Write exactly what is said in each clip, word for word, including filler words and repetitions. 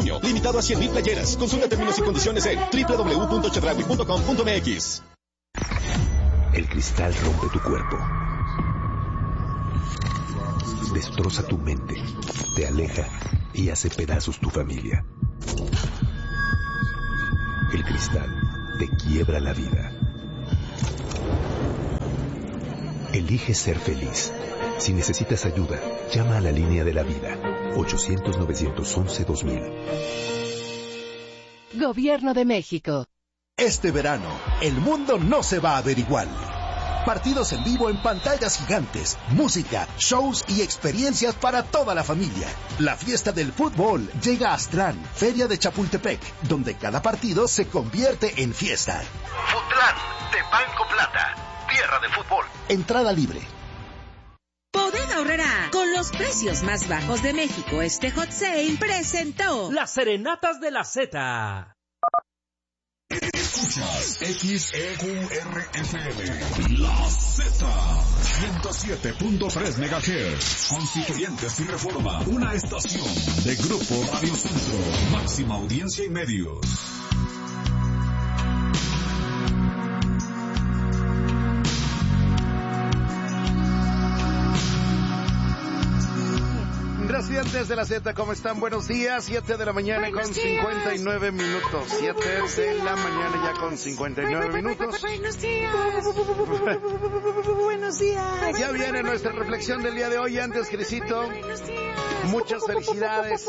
junio. Limitado a cien mil playeras. Consulta términos y condiciones en doble u doble u doble u punto chedraui punto com punto m x. El cristal rompe tu cuerpo. Destroza tu mente. Te aleja y hace pedazos tu familia. El cristal te quiebra la vida. Elige ser feliz. Si necesitas ayuda, llama a la línea de la vida. ochocientos, novecientos once, dos mil. Gobierno de México. Este verano, el mundo no se va a ver igual. Partidos en vivo en pantallas gigantes, música, shows y experiencias para toda la familia. La fiesta del fútbol llega a Aztlán, Feria de Chapultepec, donde cada partido se convierte en fiesta. Futlán, de Banco Plata, tierra de fútbol. Entrada libre. Bodega Aurrerá, con los precios más bajos de México, este Hot Sale presentó Las Serenatas de la Z. Escuchas X E Q R F M, La Z, ciento siete punto tres megahertz, Constituyentes y Reforma, una estación de Grupo Radio Centro, máxima audiencia y medios. Residentes de la Z, ¿cómo están? Buenos días, siete de la mañana con cincuenta y nueve minutos. siete de la mañana ya con cincuenta y nueve minutos. Buenos días. Buenos días. Ya viene nuestra reflexión del día de hoy. Antes, Crisito, muchas felicidades.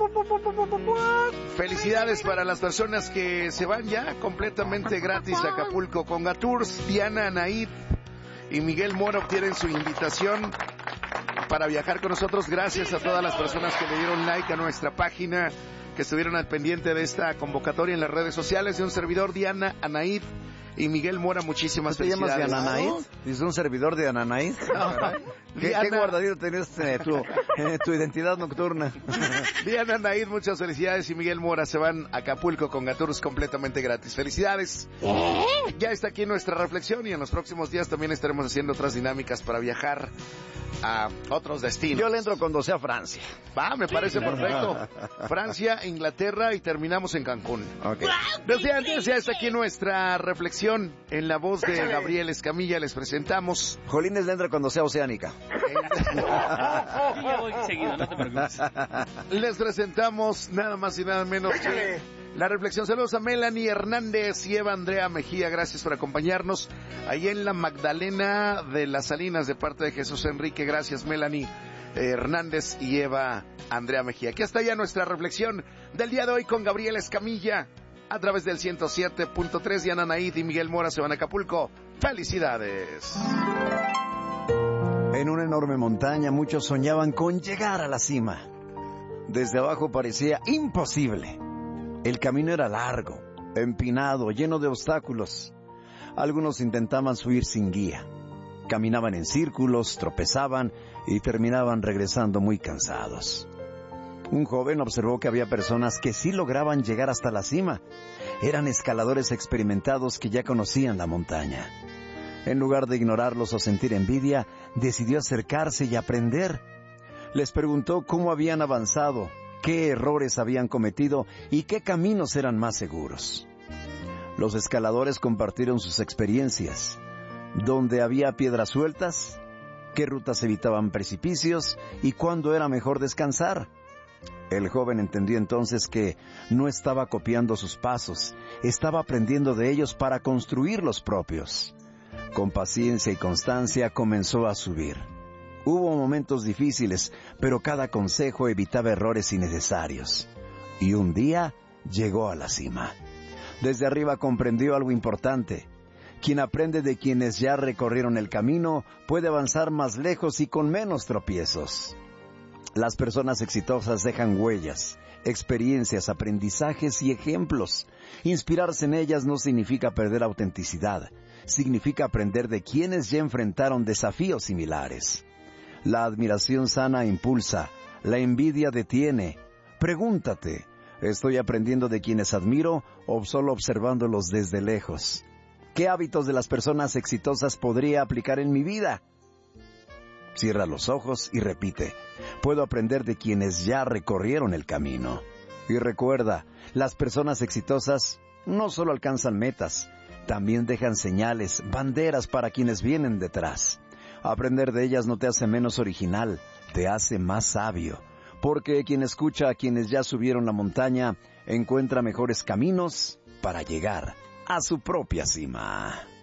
Felicidades para las personas que se van ya completamente gratis a Acapulco. Con Gaturs, Diana Anaid y Miguel Mora obtienen su invitación para viajar con nosotros. Gracias a todas las personas que le dieron like a nuestra página, que estuvieron al pendiente de esta convocatoria en las redes sociales. De un servidor, Diana Anaid y Miguel Mora, muchísimas ¿Te felicidades. llamas Diana Anaid? ¿Es un servidor de Diana Anaid? ¿Qué, ¿Qué guardadito tenías en tu, en tu identidad nocturna? Diana Anaid, muchas felicidades, y Miguel Mora se van a Acapulco con Gaturus completamente gratis. Felicidades. Ya está aquí nuestra reflexión y en los próximos días también estaremos haciendo otras dinámicas para viajar a otros destinos. Yo le entro cuando sea Francia. Va, me parece perfecto. Francia, Inglaterra y terminamos en Cancún. Okay. Desde antes ya está aquí nuestra reflexión en la voz de Gabriel Escamilla. Les presentamos. Jolines le entra cuando sea oceánica. Les presentamos nada más y nada menos que la reflexión. Saludos a Melanie Hernández y Eva Andrea Mejía. Gracias por acompañarnos ahí en la Magdalena de las Salinas de parte de Jesús Enrique. Gracias, Melanie eh, Hernández y Eva Andrea Mejía. Aquí está ya nuestra reflexión del día de hoy con Gabriel Escamilla a través del ciento siete punto tres. Diana Anaid y Miguel Mora se van a Acapulco. ¡Felicidades! En una enorme montaña muchos soñaban con llegar a la cima. Desde abajo parecía imposible. El camino era largo, empinado, lleno de obstáculos. Algunos intentaban subir sin guía. Caminaban en círculos, tropezaban y terminaban regresando muy cansados. Un joven observó que había personas que sí lograban llegar hasta la cima. Eran escaladores experimentados que ya conocían la montaña. En lugar de ignorarlos o sentir envidia, decidió acercarse y aprender. Les preguntó cómo habían avanzado, qué errores habían cometido y qué caminos eran más seguros. Los escaladores compartieron sus experiencias. ¿Dónde había piedras sueltas? ¿Qué rutas evitaban precipicios? ¿Y cuándo era mejor descansar? El joven entendió entonces que no estaba copiando sus pasos, estaba aprendiendo de ellos para construir los propios. Con paciencia y constancia comenzó a subir. Hubo momentos difíciles, pero cada consejo evitaba errores innecesarios. Y un día llegó a la cima. Desde arriba comprendió algo importante. Quien aprende de quienes ya recorrieron el camino puede avanzar más lejos y con menos tropiezos. Las personas exitosas dejan huellas, experiencias, aprendizajes y ejemplos. Inspirarse en ellas no significa perder autenticidad, significa aprender de quienes ya enfrentaron desafíos similares. La admiración sana impulsa, la envidia detiene. Pregúntate, ¿estoy aprendiendo de quienes admiro o solo observándolos desde lejos? ¿Qué hábitos de las personas exitosas podría aplicar en mi vida? Cierra los ojos y repite, puedo aprender de quienes ya recorrieron el camino. Y recuerda, las personas exitosas no solo alcanzan metas, también dejan señales, banderas para quienes vienen detrás. Aprender de ellas no te hace menos original, te hace más sabio. Porque quien escucha a quienes ya subieron la montaña, encuentra mejores caminos para llegar a su propia cima.